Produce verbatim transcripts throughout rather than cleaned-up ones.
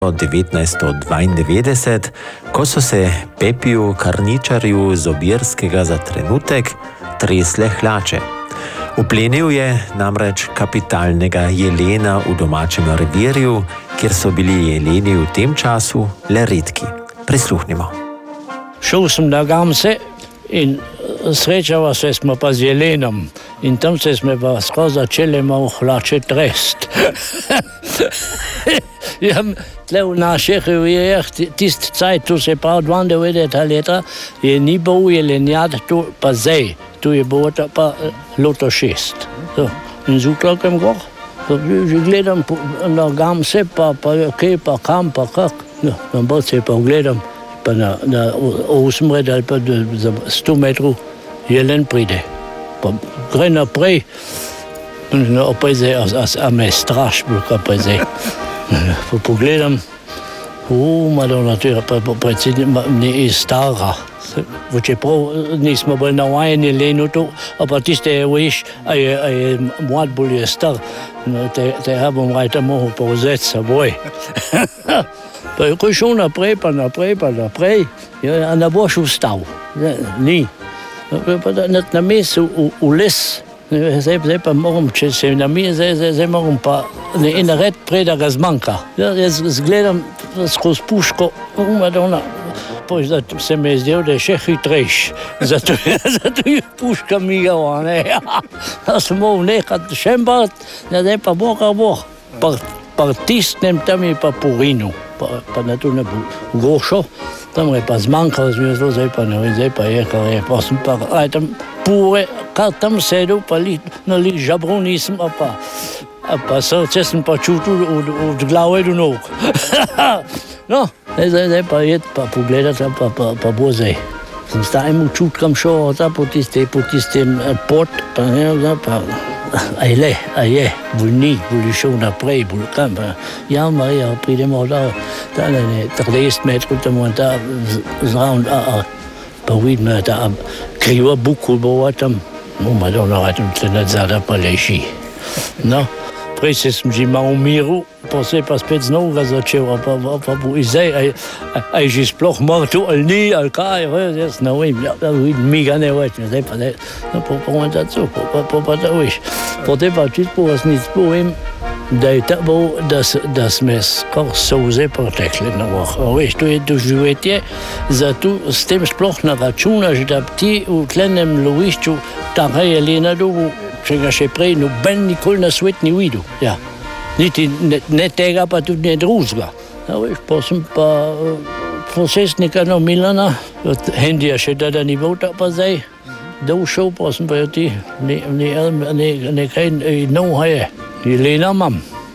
devetnajststo dvaindevetdeset, ko so se Pepiju Karničarju z Obirskega za trenutek tresle hlače. Uplenil je namreč kapitalnega jelena v domačem revirju, kjer so bili jeleni v tem času le redki. Prisluhnimo. Šel sem na Gamse in srečava se smo pa z jelenom in tam se smo pa skoro začeli malo hlače trest. Ja, tle v naših revirjih, tist cajt, tu se pravi dvaindevetdeseta leta, je ni bil jelenjad, tu pa zdaj, tu je bilo pa loto šest. So. In zuklakem gor, že gledam na Gamse, pa, pa kaj, pa kam, pa kak. No, na bolj se pa gledam, pa na, na osem red ali pa za sto metrov jelen pride. Pa gre naprej, no, opet zdaj, a, a me straš bil, kaj pa zdaj. Pa pogledam, u, madonna, to je pa predsednik, ne je stara. Čeprav nismo bili navajeni jelenu tu, a pa tiste je veš, a je, a je mlad bolj je star. No, te, tega bom rajta mohel povzeti s seboj. Pa je ko šel naprej, pa naprej, pa naprej, ja, a ne boš vstal. Ja, ni. Pa da na, na mestu v, v les, zdaj, zdaj pa moram, če se na mi, zdaj, zdaj, zdaj moram pa ne, in red prej, da ga zmanjka. Ja, jaz zgledam skozi puško, u, madonna, pož, da se mi je zdel, da je še hitrejš. Zato, zato je puška migala, ne. Ja, da sem moral nekaj še bat, da zdaj pa bo, ka bo. Pa, pa tisnem tam je pa porinu, pa, pa na to ne bo gošo. Tam je pa zmanjkalo, zmijelo, zdaj pa ne vem, zdaj pa je, kar je, pa sem pa, aj tam pure, kar tam sedel, pa li, no li žabro nisem, a pa, a pa srce sem pa čutil od, od glave do nog. No, zdaj, zdaj pa jed, pa pogledati, pa, pa, pa bo zdaj. Sem s tajim čutkam šel, ta po tiste, po tistem pot, pa ne vem, pa, aj le, aj je, bolj ni, bolj šel naprej, bolj kam, pa, ja, Marija, pridemo da, da ne, ne, trideset metrov tamo, da zraven, a, a, pa vidimo, da kriva bukul bo tam, no, madonna, radim se nadzada pa leži. No, prej se sem že malo umiral, pa se pa spet znova začel, pa, pa, pa bo i zdaj, aj, aj že sploh mrtev, ali ni, ali kaj, jaz ne vem, ja, vidim, mi ga ne več, zdaj pa ne, no, pa pa da co, pa, pa, pa, pa da veš. Potem pa čisto po vas nic povem, da je ta bo, da, da sme skoro solze pretekle na vrh. Veš, to je doživetje, zato s tem sploh naračunaš, da ti v tlenem lovišču taka jelena dobu, če ga še prej noben nikoli na svet ni videl. Ja. Niti ne, ne tega, pa tudi ne drugega. Ja, veš, pa sem pa posestnika no Milana, od Hendija še tada ni bil, ta pa zdaj, da ušel, pa sem pa jo ti ne, ne, ne, nekaj novega je. Jelena imam.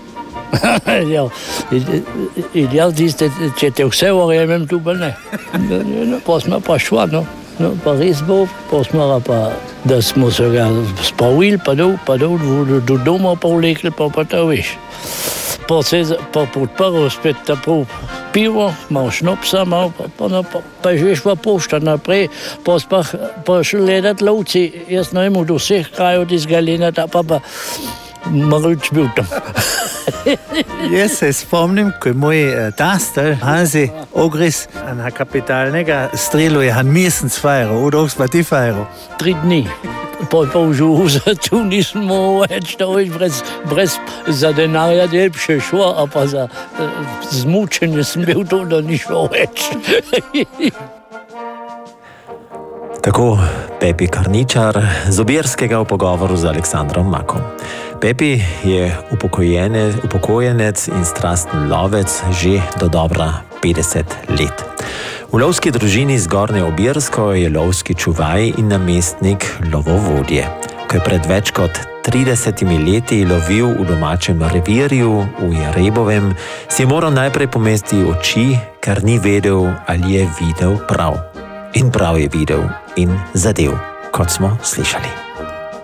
Ja, ideal tiste, če te vse verjamem, tu pa ne. Pa smo pa šla, no. No, pa res bo, pa smo pa, da smo se ga spravili, pa dol, pa dol, do, do doma pa vlekli, pa pa to veš. Pa se pa podprl spet ta prav pivo, malo šnopsa, malo, pa, pa, no, pa, pa že šla pošta naprej, pa pa, pa šel gledat lovci, jaz ne vem, do vseh krajev iz Galenata, pa pa Mrlič bil tam. Jaz se spomnim, ko je moj taster Hanzi ogris na kapitalnega strelu je han mesec fajro, udolg pa ti fajro. Tri dni. Pa pa v žuhu, tu nisem mogel več, da veš, brez, brez za denarja delb še šlo, a pa za zmučenje sem bil to, da ni šlo več. Tako Pepi Karničar z Obirskega v pogovoru z Aleksandrom Makom. Pepi je upokojenec, upokojenec in strasten lovec že do dobra petdeset let. V lovski družini Zgornje Obirsko je lovski čuvaj in namestnik lovovodje. Ko je pred več kot tridesetimi leti lovil v domačem revirju v Jerebovem, si je moral najprej pomesti oči, ker ni vedel, ali je videl prav. In prav je videl in zadev, kot smo slišali.